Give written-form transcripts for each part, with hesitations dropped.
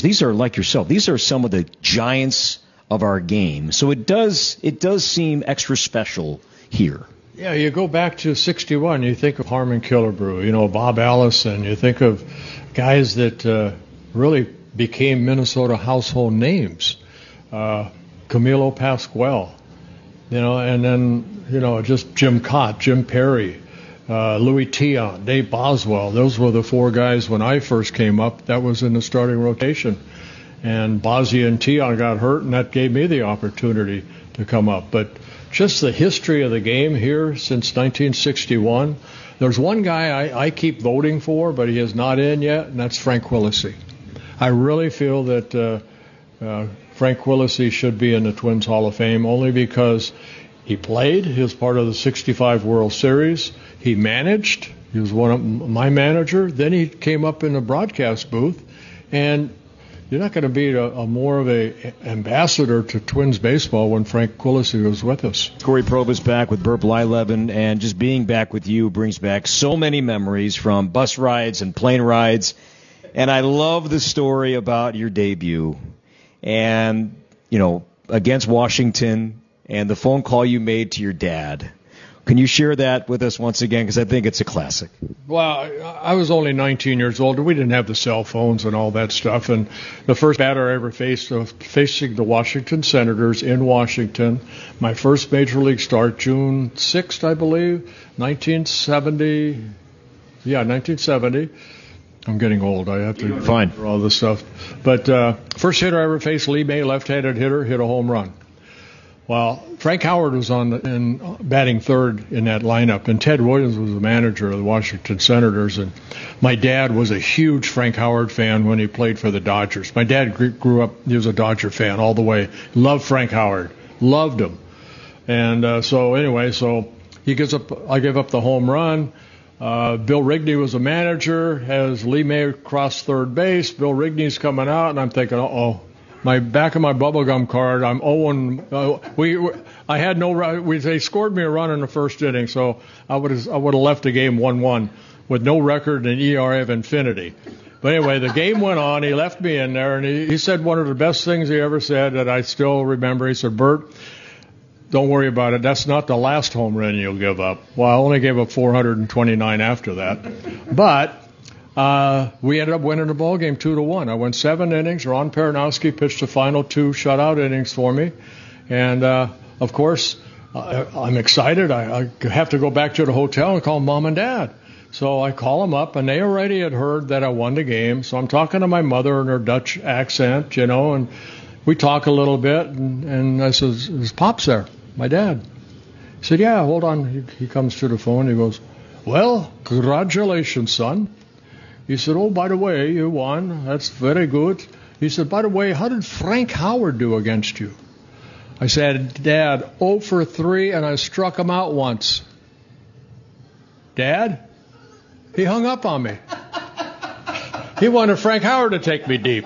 players. These are, like yourself, these are some of the giants of our game. So it does seem extra special here. Yeah, you go back to 61, you think of Harmon Killebrew, Bob Allison, you think of guys that really became Minnesota household names. Camilo Pascual, and then, just Jim Cott, Jim Perry, Louis Tion, Dave Boswell. Those were the four guys when I first came up. That was in the starting rotation. And Boswell and Tion got hurt, and that gave me the opportunity to come up. But just the history of the game here since 1961, there's one guy I keep voting for, but he is not in yet, and that's Frank Quilisi. I really feel that Frank Quilisi should be in the Twins Hall of Fame only because he played. He was part of the 65 World Series. He managed. He was one of my manager. Then he came up in the broadcast booth, and you're not going to be more of a ambassador to Twins baseball when Frank Quilisi was with us. Corey Probus back with Burt Blyleven, and just being back with you brings back so many memories from bus rides and plane rides. And I love the story about your debut and, against Washington and the phone call you made to your dad. Can you share that with us once again? Because I think it's a classic. Well, I was only 19 years old. We didn't have the cell phones and all that stuff. And the first batter I ever faced was facing the Washington Senators in Washington. My first major league start, June 6th, I believe, 1970. Yeah, 1970. I'm getting old. I have to find all this stuff. But first hitter I ever faced, Lee May, left-handed hitter, hit a home run. Well, Frank Howard was in batting third in that lineup, and Ted Williams was the manager of the Washington Senators. And my dad was a huge Frank Howard fan when he played for the Dodgers. My dad grew up; he was a Dodger fan all the way. Loved Frank Howard, loved him. And so he gives up. I give up the home run. Bill Rigney was a manager. Has Lee May cross third base. Bill Rigney's coming out, and I'm thinking, uh-oh. My back of my bubblegum card, I'm 0-1. I had no run. They scored me a run in the first inning, so I would have left the game 1-1 with no record and ERA of infinity. But anyway, the game went on. He left me in there, and he said one of the best things he ever said that I still remember. He said, "Bert, don't worry about it. That's not the last home run you'll give up." Well, I only gave up 429 after that, but. We ended up winning the ball game 2-1. I went 7 innings. Ron Peranowski pitched the final 2 shutout innings for me, and of course, I'm excited. I have to go back to the hotel and call Mom and Dad. So I call them up, and they already had heard that I won the game. So I'm talking to my mother in her Dutch accent, and we talk a little bit. And I says, "Is Pops there? My dad?" He said, "Yeah, hold on." He comes to the phone. He goes, "Well, congratulations, son." He said, "Oh, by the way, you won. That's very good." He said, "By the way, how did Frank Howard do against you?" I said, "Dad, 0 for 3, and I struck him out once." "Dad?" He hung up on me. He wanted Frank Howard to take me deep.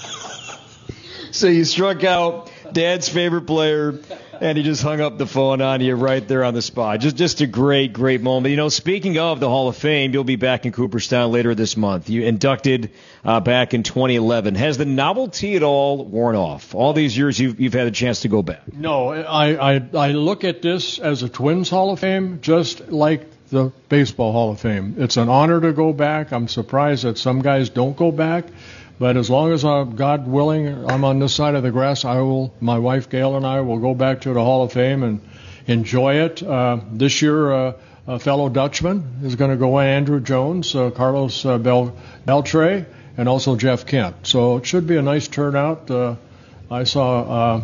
So you struck out Dad's favorite player, and he just hung up the phone on you right there on the spot. Just a great, great moment. Speaking of the Hall of Fame, you'll be back in Cooperstown later this month. You inducted back in 2011. Has the novelty at all worn off? All these years you've had a chance to go back. No, I look at this as a Twins Hall of Fame, just like the Baseball Hall of Fame. It's an honor to go back. I'm surprised that some guys don't go back. But as long as God willing, I'm on this side of the grass, my wife Gail and I will go back to the Hall of Fame and enjoy it. This year, a fellow Dutchman is going to go in, Andrew Jones, Carlos Beltre, and also Jeff Kent. So it should be a nice turnout. I saw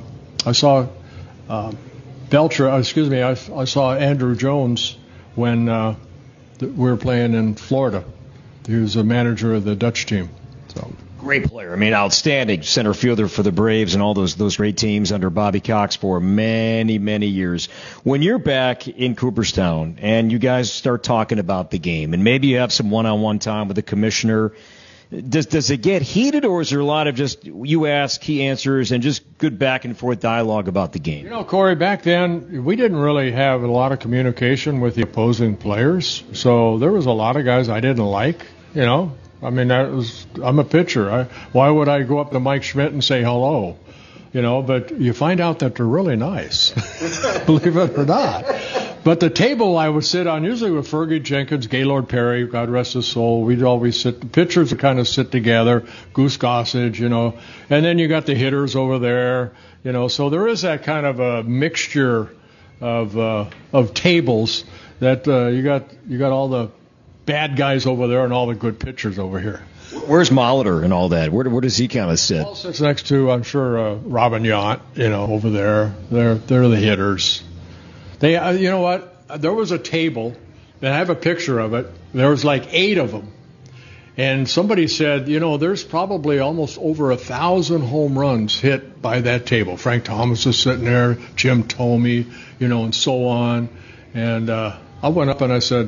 Andrew Jones when we were playing in Florida. He was a manager of the Dutch team. So. Great player. Outstanding center fielder for the Braves and all those great teams under Bobby Cox for many, many years. When you're back in Cooperstown and you guys start talking about the game, and maybe you have some one-on-one time with the commissioner, does it get heated, or is there a lot of just you ask, he answers, and just good back-and-forth dialogue about the game? Corey, back then we didn't really have a lot of communication with the opposing players, so there was a lot of guys I didn't like, I mean, I'm a pitcher. Why would I go up to Mike Schmidt and say hello? But you find out that they're really nice, believe it or not. But the table I would sit on, usually with Fergie Jenkins, Gaylord Perry, God rest his soul, we'd always sit, the pitchers would kind of sit together, Goose Gossage, and then you got the hitters over there, so there is that kind of a mixture of tables that you got all the bad guys over there and all the good pitchers over here. Where's Molitor and all that? Where does he kind of sit? Paul sits next to, I'm sure, Robin Yount, over there. They're the hitters. They, you know what? There was a table, and I have a picture of it. There was like 8 of them. And somebody said, there's probably almost over 1,000 home runs hit by that table. Frank Thomas is sitting there, Jim Thome, and so on. And I went up and I said,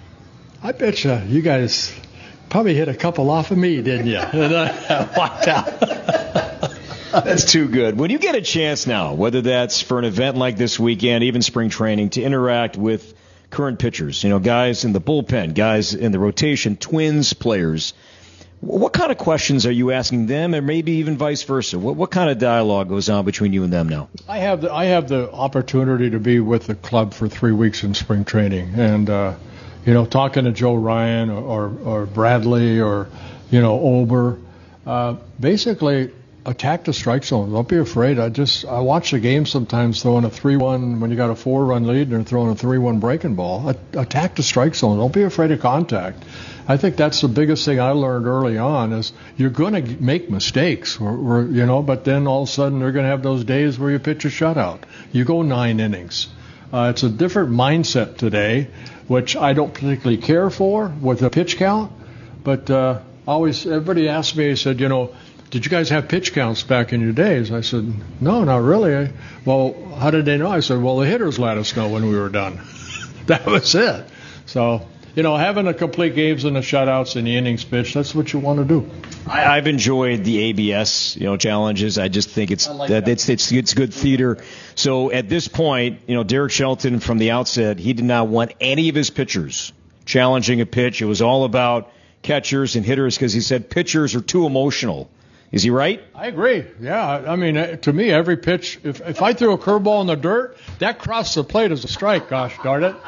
I bet you guys probably hit a couple off of me, didn't you? And I walked out. That's too good. When you get a chance now, whether that's for an event like this weekend, even spring training, to interact with current pitchers, guys in the bullpen, guys in the rotation, Twins players, what kind of questions are you asking them, and maybe even vice versa? What kind of dialogue goes on between you and them now? I have the opportunity to be with the club for 3 weeks in spring training, and talking to Joe Ryan or Bradley or Ober, basically attack the strike zone. Don't be afraid. I watch the game sometimes throwing a 3-1 when you got a 4-run lead and they're throwing a 3-1 breaking ball. Attack the strike zone. Don't be afraid of contact. I think that's the biggest thing I learned early on is you're going to make mistakes, but then all of a sudden they're going to have those days where you pitch a shutout. You go 9 innings. It's a different mindset today, which I don't particularly care for with the pitch count, but everybody asked me, he said, did you guys have pitch counts back in your days? I said, no, not really. Well, how did they know? I said, well, the hitters let us know when we were done. That was it. So, having the complete games and the shutouts and the innings pitched, that's what you want to do. I've enjoyed the ABS, challenges. I just think it's good theater. So at this point, Derek Shelton from the outset, he did not want any of his pitchers challenging a pitch. It was all about catchers and hitters because he said pitchers are too emotional. Is he right? I agree. Yeah. I mean, to me, every pitch, if I threw a curveball in the dirt, that crossed the plate as a strike, gosh darn it.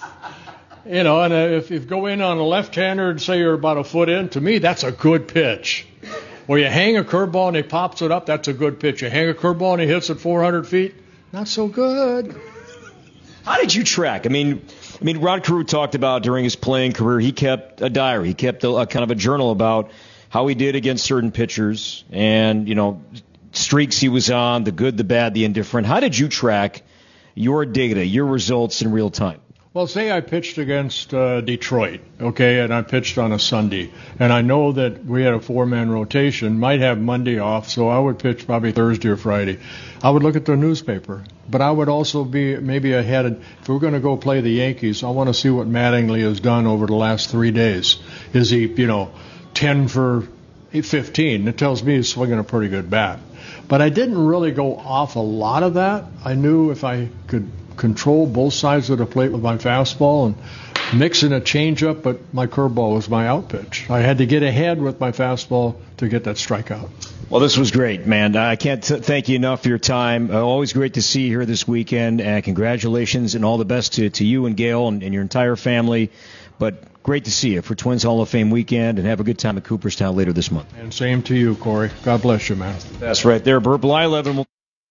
And if you go in on a left-hander and say you're about a foot in, to me, that's a good pitch. Or you hang a curveball and he pops it up, that's a good pitch. You hang a curveball and he hits it 400 feet, not so good. How did you track? I mean, Rod Carew talked about during his playing career, he kept a diary. He kept a kind of a journal about how he did against certain pitchers and, streaks he was on, the good, the bad, the indifferent. How did you track your data, your results in real time? Well, say I pitched against Detroit, okay, and I pitched on a Sunday, and I know that we had a 4-man rotation, might have Monday off, so I would pitch probably Thursday or Friday. I would look at the newspaper, but I would also be maybe ahead. If we're going to go play the Yankees, I want to see what Mattingly has done over the last 3 days. Is he, 10 for 15? It tells me he's swinging a pretty good bat. But I didn't really go off a lot of that. I knew if I could control both sides of the plate with my fastball and mixing a changeup, but my curveball was my out pitch. I had to get ahead with my fastball to get that strikeout. Well, this was great, man. I can't thank you enough for your time. Always great to see you here this weekend. Congratulations and all the best to you and Gail and your entire family. But great to see you for Twins Hall of Fame weekend, and have a good time at Cooperstown later this month. And same to you, Corey. God bless you, man. That's right there. Bert Blyleven.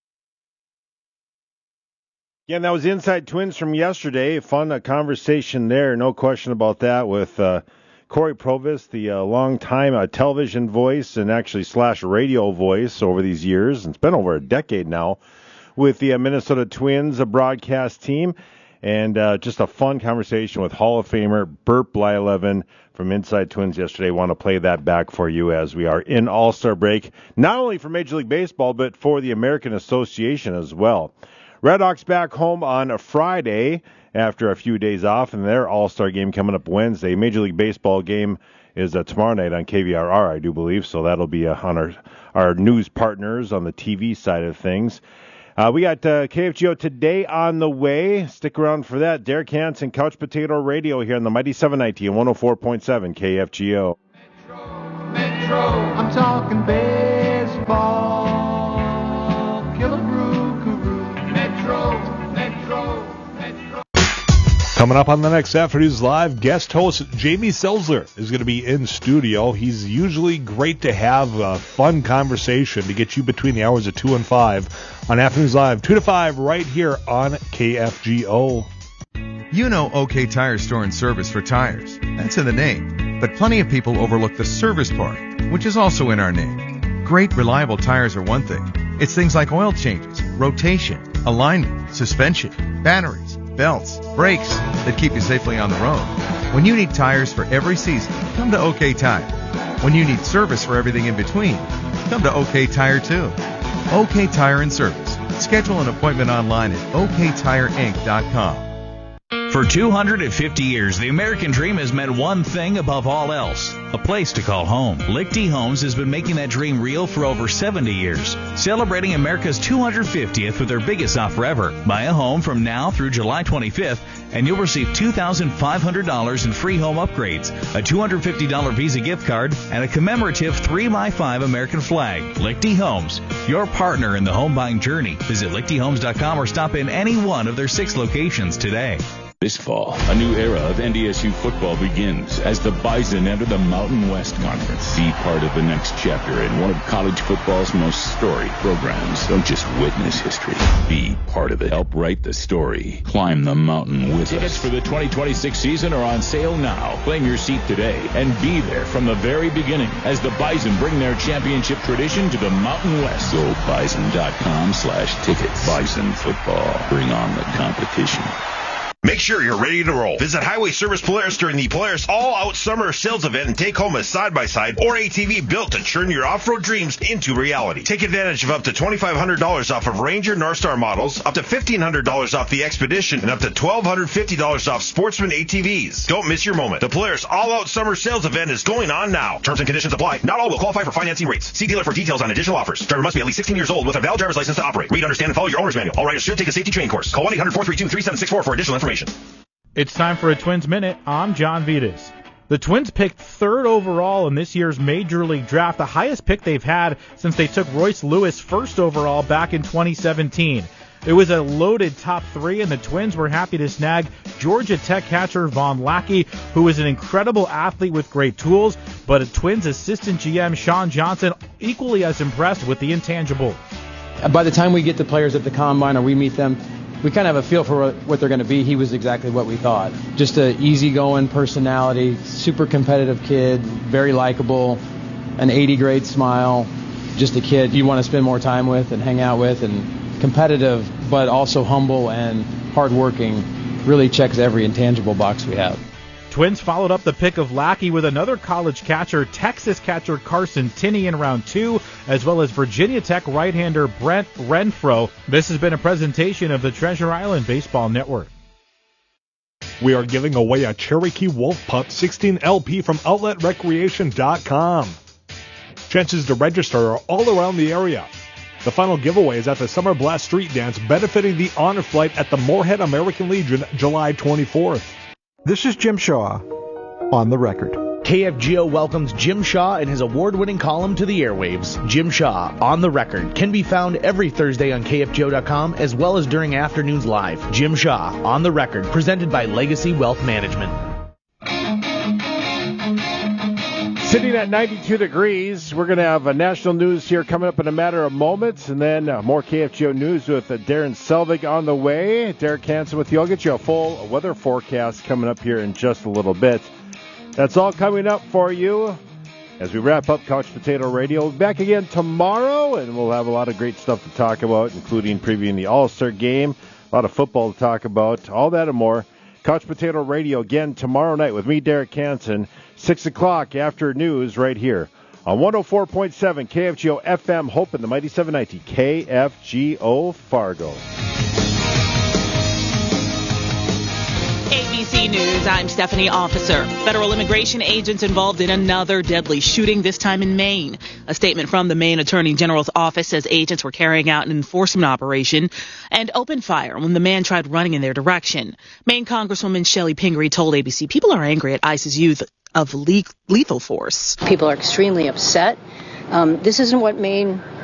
Yeah, and that was Inside Twins from yesterday. Fun conversation there, no question about that, with Corey Provus, the longtime television voice and actually / radio voice over these years. It's been over a decade now with the Minnesota Twins broadcast team. And just a fun conversation with Hall of Famer Bert Blyleven from Inside Twins yesterday. Want to play that back for you as we are in All-Star break, not only for Major League Baseball, but for the American Association as well. Red Hawks back home on a Friday after a few days off, and their All-Star game coming up Wednesday. Major League Baseball game is tomorrow night on KVRR, I do believe, so that'll be on our news partners on the TV side of things. We got KFGO Today on the way. Stick around for that. Derek Hansen, Couch Potato Radio here on the Mighty 790 and 104.7 KFGO. Metro. I'm talking baseball. Killebrew, Karoo. Metro. Coming up on the next Afternoons Live, guest host Jamie Selzler is going to be in studio. He's usually great to have a fun conversation to get you between the hours of 2 and 5 on Afternoons Live, 2 to 5 right here on KFGO. You know OK Tire Store and Service for tires. That's in the name. But plenty of people overlook the service part, which is also in our name. Great, reliable tires are one thing. It's things like oil changes, rotation, alignment, suspension, batteries, belts, brakes that keep you safely on the road. When you need tires for every season, come to OK Tire. When you need service for everything in between, come to OK Tire too. OK Tire and Service. Schedule an appointment online at oktireinc.com. For 250 years, the American dream has meant one thing above all else: a place to call home. Lichty Homes has been making that dream real for over 70 years, celebrating America's 250th with their biggest offer ever. Buy a home from now through July 25th, and you'll receive $2,500 in free home upgrades, a $250 Visa gift card, and a commemorative 3x5 American flag. Lichty Homes, your partner in the home buying journey. Visit lichtyhomes.com or stop in any one of their 6 locations today. This fall, a new era of NDSU football begins as the Bison enter the Mountain West Conference. Be part of the next chapter in one of college football's most storied programs. Don't just witness history. Be part of it. Help write the story. Climb the mountain with Tickets us. For the 2026 season are on sale now. Claim your seat today and be there from the very beginning as the Bison bring their championship tradition to the Mountain West. Go bison.com/tickets. Bison football. Bring on the competition. Make sure you're ready to roll. Visit Highway Service Polaris during the Polaris All-Out Summer Sales Event and take home a side-by-side or ATV built to turn your off-road dreams into reality. Take advantage of up to $2,500 off of Ranger Northstar models, up to $1,500 off the Expedition, and up to $1,250 off Sportsman ATVs. Don't miss your moment. The Polaris All-Out Summer Sales Event is going on now. Terms and conditions apply. Not all will qualify for financing rates. See dealer for details on additional offers. Driver must be at least 16 years old with a valid driver's license to operate. Read, understand, and follow your owner's manual. All riders should take a safety training course. Call 1-800-432-3764 for additional information. It's time for a Twins Minute. I'm John Vitas. The Twins picked 3rd overall in this year's Major League Draft, the highest pick they've had since they took Royce Lewis 1st overall back in 2017. It was a loaded top 3, and the Twins were happy to snag Georgia Tech catcher Von Lackey, who is an incredible athlete with great tools, but a Twins assistant GM Sean Johnson equally as impressed with the intangible. By the time we get the players at the combine or we meet them, we kind of have a feel for what they're going to be. He was exactly what we thought. Just an easygoing personality, super competitive kid, very likable, an 80-grade smile, just a kid you want to spend more time with and hang out with, and competitive but also humble and hardworking. Really checks every intangible box we have. Twins followed up the pick of Lackey with another college catcher, Texas catcher Carson Tinney in round 2, as well as Virginia Tech right-hander Brent Renfro. This has been a presentation of the Treasure Island Baseball Network. We are giving away a Cherokee Wolf Pup 16 LP from OutletRecreation.com. Chances to register are all around the area. The final giveaway is at the Summer Blast Street Dance benefiting the Honor Flight at the Moorhead American Legion July 24th. This is Jim Shaw on the record. KFGO welcomes Jim Shaw and his award-winning column to the airwaves. Jim Shaw, On the Record, can be found every Thursday on KFGO.com as well as during Afternoons Live. Jim Shaw, On the Record, presented by Legacy Wealth Management. Sitting at 92 degrees, we're going to have national news here coming up in a matter of moments, and then more KFGO news with Darren Selvig on the way. Derek Hansen with you. I'll get you a full weather forecast coming up here in just a little bit. That's all coming up for you as we wrap up Couch Potato Radio. We'll be back again tomorrow, and we'll have a lot of great stuff to talk about, including previewing the All-Star Game, a lot of football to talk about, all that and more. Couch Potato Radio again tomorrow night with me, Derek Hansen, 6 o'clock after news right here on 104.7 KFGO FM Hope in the Mighty 790 KFGO Fargo. ABC News, I'm Stephanie Officer. Federal immigration agents involved in another deadly shooting, this time in Maine. A statement from the Maine Attorney General's office says agents were carrying out an enforcement operation and opened fire when the man tried running in their direction. Maine Congresswoman Shelley Pingree told ABC people are angry at ICE's of lethal force. People are extremely upset. This isn't what Maine